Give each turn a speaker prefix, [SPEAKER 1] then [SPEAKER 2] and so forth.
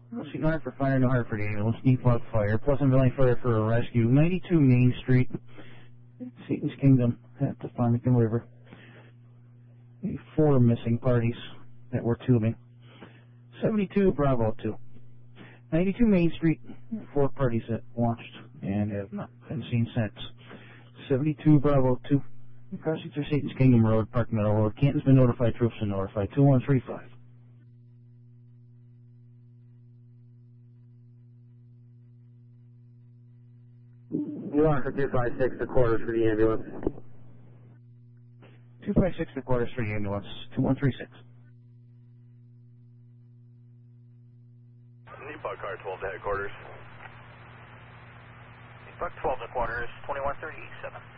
[SPEAKER 1] Seton Hartford Fire, New Hartford ambulance, Depot Fire, Pleasant Valley Fire for a rescue, 92 Main Street, Satan's Kingdom at the Farmington River. 4 missing parties that were tubing. 72 Bravo 2. 92 Main Street, 4 parties that watched and have not been seen since. 72 Bravo 2. Crossing through Satan's Kingdom Road, Park Meadow Road. Canton's been notified, troops been notified. 2135.
[SPEAKER 2] You are for 256, the quarters for the ambulance.
[SPEAKER 1] 256, the quarters for the ambulance. 2136.
[SPEAKER 3] Buck car 12 to headquarters.
[SPEAKER 4] Buck 12 to quarters, 2137.